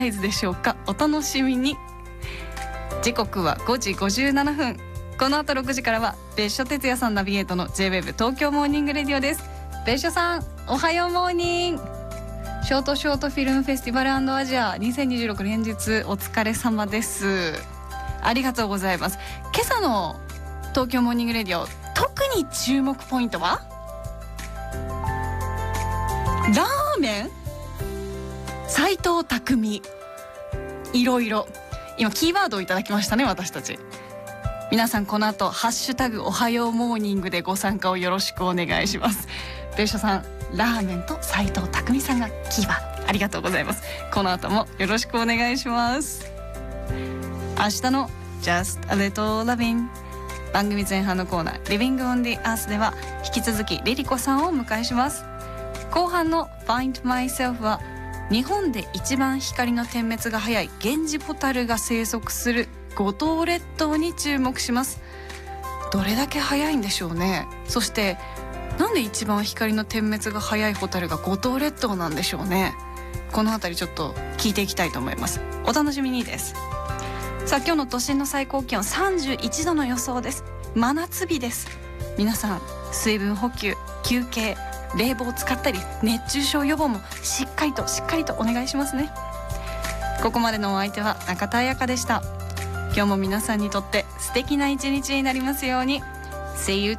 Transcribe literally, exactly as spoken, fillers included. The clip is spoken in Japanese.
イズでしょうか。お楽しみに。時刻はごじごじゅうななふん。この後ろくじからは別所哲也さんナビゲートの ジェイウェーブ 東京モーニングレディオです。別所さん、おはようモーニング。ショートショートフィルムフェスティバル&アジアにせんにじゅうろく連日お疲れ様です。ありがとうございます。今朝の東京モーニングレディオ、特に注目ポイントはラーメン、斉藤匠、いろいろ今キーワードをいただきましたね。私たち皆さん、この後ハッシュタグおはようモーニングでご参加をよろしくお願いします。別所さん、ラーメンと斉藤匠さんがキーワード、ありがとうございます。この後もよろしくお願いします。明日の Just a Little Loving 番組前半のコーナー Living on the Earth では引き続きリリコさんをお迎えします。後半の Find Myself は日本で一番光の点滅が早いゲンジホタルが生息する五島列島に注目します。どれだけ早いんでしょうね。そしてなんで一番光の点滅が早いホタルが五島列島なんでしょうね。このあたりちょっと聞いていきたいと思います。お楽しみにです。さあ、今日の都心の最高気温さんじゅういちどの予想です。真夏日です。皆さん、水分補給、休憩、冷房を使ったり熱中症予防もしっかりとしっかりとお願いしますね。ここまでのお相手は中田彩香でした。今日も皆さんにとって素敵な一日になりますように。 See you